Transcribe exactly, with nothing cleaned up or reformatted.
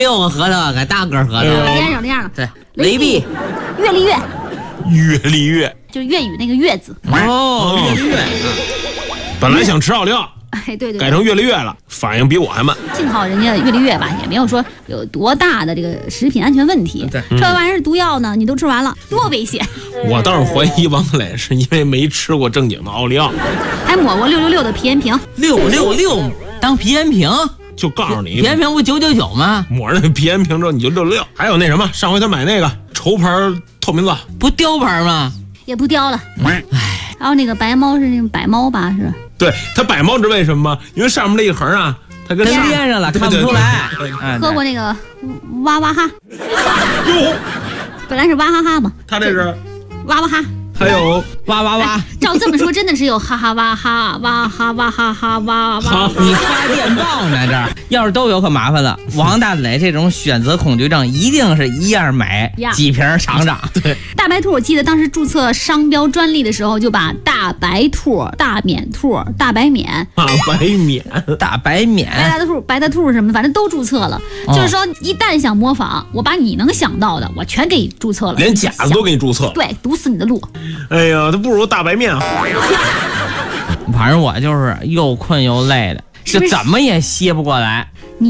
六个核桃，个大个核桃。 那样有那样的。 对，雷碧， 月丽月， 月丽月， 就是粤语那个月字。 哦，月丽月。 本来想吃奥利奥。 哎，对对， 改成月丽月了，反应比我还慢。 幸好人家月丽月吧，也没有说有多大的这个食品安全问题。 对， 这玩意儿毒药呢，你都吃完了，多危险！ 我倒是怀疑王磊是因为没吃过正经的奥利奥， 还抹过六六六的皮炎平。 六六六当皮炎平， 就告诉你， 皮炎平不九九九吗？ 抹上那皮炎平之后你就六六六。还有那什么，上回他买那个绸牌透明皂， 不雕牌吗？ 也不雕了。哎，然后那个白猫是那种白猫吧？是。 对，它百猫是为什么吗？因为上面那一横啊，它跟连上了，看不出来。 喝过那个哇哇哈， 哟， 本来是哇哈哈嘛， 它这是哇哇哈。 还有哇哇哇！ 照这么说，真的是有哈哈哇哈哇哈哇哈哈哇哇！ 你发电报呢？这儿要是都有可麻烦了。王大磊这种选择恐惧症，一定是一样买几瓶尝尝。 对， 大白兔，我记得当时注册商标专利的时候，就把大白兔、大免兔、大白免、 大白免、 大白免、 白大兔、白大兔什么的，反正都注册了。哦、就是说，一旦想模仿，我把你能想到的，我全给你注册了， 连假的都给你注册。 对，堵死你的路。 哎呀，它不如大白面啊！ 反正我就是又困又累的，是怎么也歇不过来。